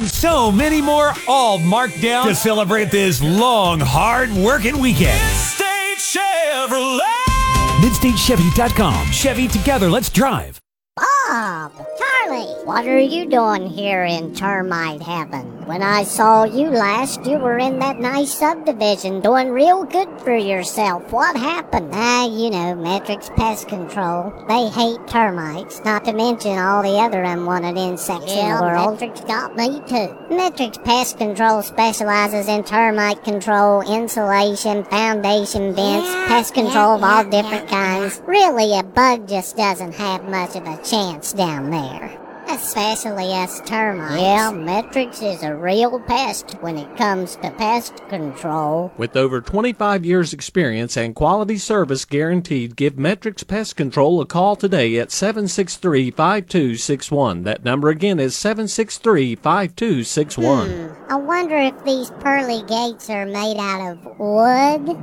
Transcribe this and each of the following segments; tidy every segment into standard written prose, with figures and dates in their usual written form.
and so many more, all marked down to celebrate this long, hard-working weekend. Midstate Chevrolet. MidstateChevy.com. Chevy, together, let's drive. Bob! Charlie! What are you doing here in termite heaven? When I saw you last, you were in that nice subdivision doing real good for yourself. What happened? Metrix Pest Control. They hate termites, not to mention all the other unwanted insects in the world. Metrix got me too. Metrix Pest Control specializes in termite control, insulation, foundation vents, pest control of all different kinds. Really, a bug just doesn't have much of a chance down there. Especially us termites. Yeah, Metrix is a real pest when it comes to pest control. With over 25 years experience and quality service guaranteed, give Metrix Pest Control a call today at 763-5261. That number again is 763-5261. I wonder if these pearly gates are made out of wood.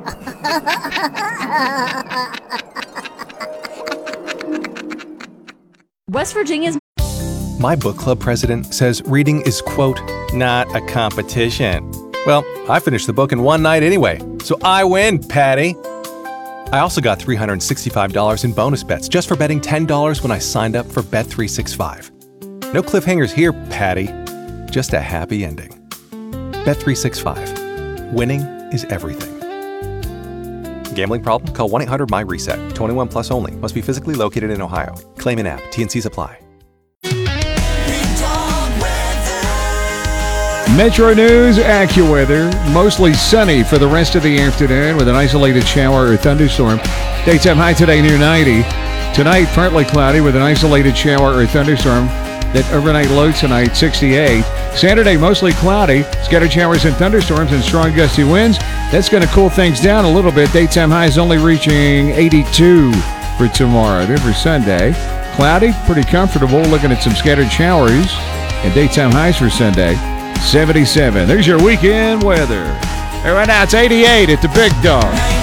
West Virginia's My book club president says reading is, quote, not a competition. Well, I finished the book in one night anyway, so I win, Patty. I also got $365 in bonus bets just for betting $10 when I signed up for Bet365. No cliffhangers here, Patty. Just a happy ending. Bet365. Winning is everything. Gambling problem? Call 1-800-MY-RESET. 21 plus only. Must be physically located in Ohio. Claim in app. T&Cs apply. Metro News AccuWeather. Mostly sunny for the rest of the afternoon with an isolated shower or thunderstorm. Daytime high today near 90. Tonight, partly cloudy with an isolated shower or thunderstorm. That overnight low tonight, 68. Saturday, mostly cloudy. Scattered showers and thunderstorms and strong gusty winds. That's going to cool things down a little bit. Daytime highs only reaching 82 for tomorrow. Then for Sunday, cloudy, pretty comfortable. Looking at some scattered showers and daytime highs for Sunday, 77. There's your weekend weather. And right now it's 88 at the Big Dog.